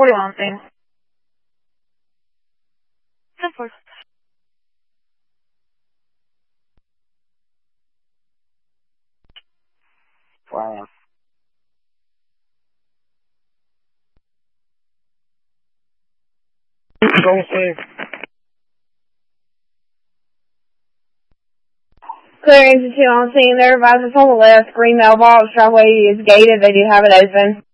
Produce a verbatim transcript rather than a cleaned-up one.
forty-one, thing. ten four. Wow. Go save. Clear entity on scene. Their advisors on the left. Green mailbox. Driveway is gated. They do have it open.